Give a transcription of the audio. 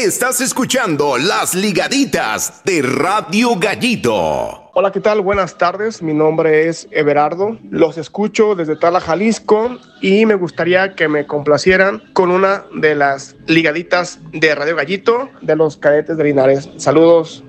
Estás escuchando Las Ligaditas de Radio Gallito. Hola, ¿qué tal? Buenas tardes, mi nombre es Everardo, los escucho desde Tala, Jalisco, y me gustaría que me complacieran con una de las ligaditas de Radio Gallito de los Cadetes de Linares. Saludos.